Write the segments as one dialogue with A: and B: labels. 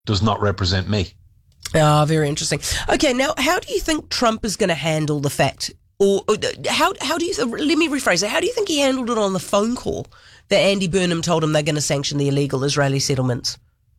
A: does not represent me.
B: Ah, very interesting. Okay, now, how do you think Trump is going to handle the fact, or how do you, let me rephrase it, how do you think he handled it on the phone call that Andy Burnham told him they're going to sanction the illegal Israeli settlements?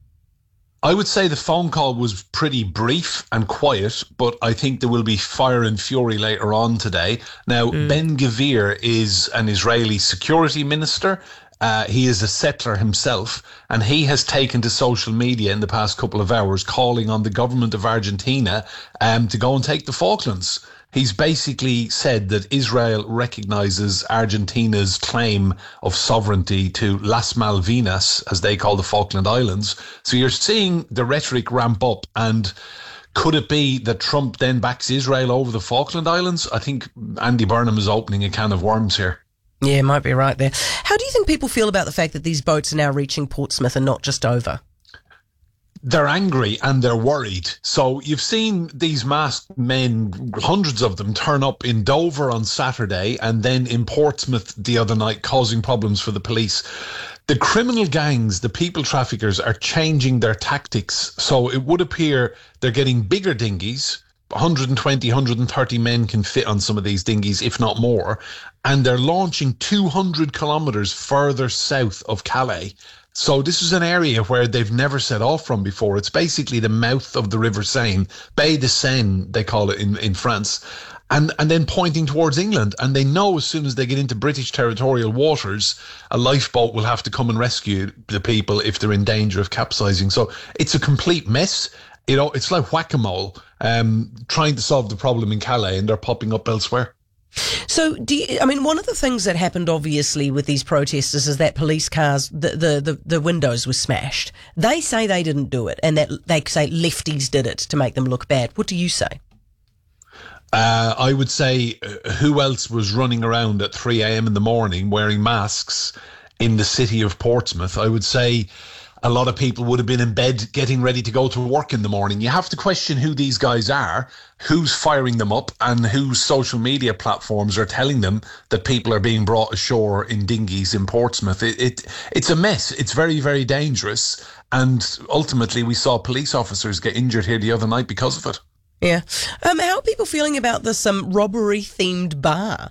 A: I would say the phone call was pretty brief and quiet, but I think there will be fire and fury later on today. Now, Ben-Gvir is an Israeli security minister. He is a settler himself, and he has taken to social media in the past couple of hours calling on the government of Argentina to go and take the Falklands. He's basically said that Israel recognizes Argentina's claim of sovereignty to Las Malvinas, as they call the Falkland Islands. So you're seeing the rhetoric ramp up, and could it be that Trump then backs Israel over the Falkland Islands? I think Andy Burnham is opening a can of worms here.
B: Yeah, might be right there. How do you think people feel about the fact that these boats are now reaching Portsmouth and not just over?
A: They're angry and they're worried. So you've seen these masked men, hundreds of them, turn up in Dover on Saturday and then in Portsmouth the other night, causing problems for the police. The criminal gangs, the people traffickers, are changing their tactics. So it would appear they're getting bigger dinghies. 120, 130 men can fit on some of these dinghies, if not more. And they're launching 200 kilometres further south of Calais. So this is an area where they've never set off from before. It's basically the mouth of the River Seine, Bay de Seine, they call it in France, and then pointing towards England. And they know as soon as they get into British territorial waters, a lifeboat will have to come and rescue the people if they're in danger of capsizing. So it's a complete mess. You know, it's like whack-a-mole, trying to solve the problem in Calais, and they're popping up elsewhere.
B: So, one of the things that happened, obviously, with these protesters is that police cars, the windows were smashed. They say they didn't do it, and that they say lefties did it to make them look bad. What do you say?
A: I would say who else was running around at 3 a.m. in the morning wearing masks in the city of Portsmouth? I would say a lot of people would have been in bed getting ready to go to work in the morning. You have to question who these guys are, who's firing them up, and whose social media platforms are telling them that people are being brought ashore in dinghies in Portsmouth. It's a mess. It's very, very dangerous. And ultimately, we saw police officers get injured here the other night because of it.
B: Yeah. How are people feeling about this robbery-themed bar?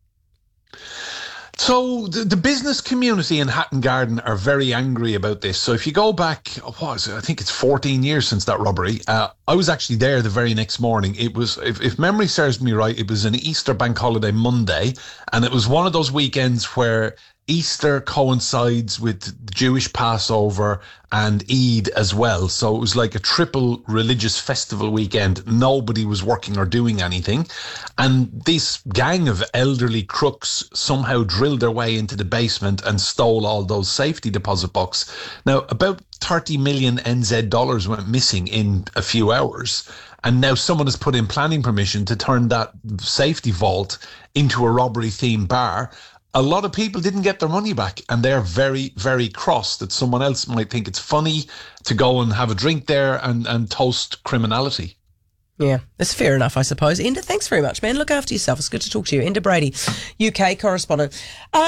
A: So the business community in Hatton Garden are very angry about this. So if you go back, I think it's 14 years since that robbery. I was actually there the very next morning. It was, if memory serves me right, it was an Easter bank holiday Monday, and it was one of those weekends where Easter coincides with Jewish Passover and Eid as well. So it was like a triple religious festival weekend. Nobody was working or doing anything. And this gang of elderly crooks somehow drilled their way into the basement and stole all those safety deposit boxes. Now, about 30 million NZ dollars went missing in a few hours. And now someone has put in planning permission to turn that safety vault into a robbery-themed bar. A lot of people didn't get their money back, and they're very, very cross that someone else might think it's funny to go and have a drink there and toast criminality.
B: Yeah, that's fair enough, I suppose. Enda, thanks very much, man. Look after yourself. It's good to talk to you. Enda Brady, UK correspondent.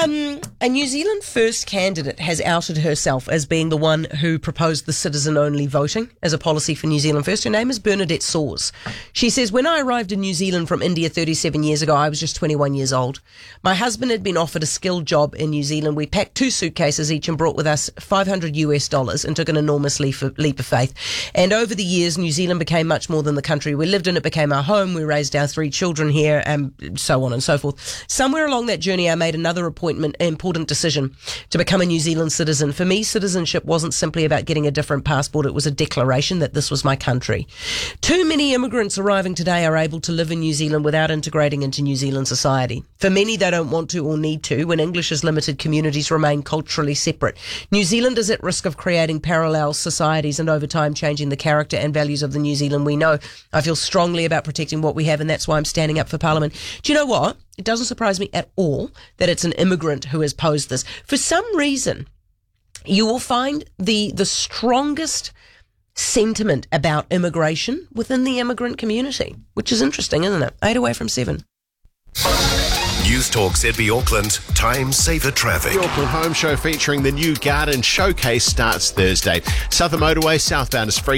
B: A New Zealand First candidate has outed herself as being the one who proposed the citizen-only voting as a policy for New Zealand First. Her name is Bernadette Soares. She says, when I arrived in New Zealand from India 37 years ago, I was just 21 years old. My husband had been offered a skilled job in New Zealand. We packed 2 suitcases each and brought with us $500 and took an enormous leap of faith. And over the years, New Zealand became much more than the country we lived in. It became our home. We raised our 3 children here, and so on and so forth. Somewhere along that journey, I made another important decision to become a New Zealand citizen. For me, citizenship wasn't simply about getting a different passport. It was a declaration that this was my country. Too many immigrants arriving today are able to live in New Zealand without integrating into New Zealand society. For many, they don't want to or need to. When English is limited, communities remain culturally separate. New Zealand is at risk of creating parallel societies and over time changing the character and values of the New Zealand we know. I feel strongly about protecting what we have, and that's why I'm standing up for Parliament. Do you know what? It doesn't surprise me at all that it's an immigrant who has posed this. For some reason, you will find the strongest sentiment about immigration within the immigrant community, which is interesting, isn't it? 8 away from 7.
C: News Talk ZB Auckland, time saver traffic.
D: The Auckland Home Show featuring the new Garden Showcase starts Thursday. Southern Motorway southbound is free.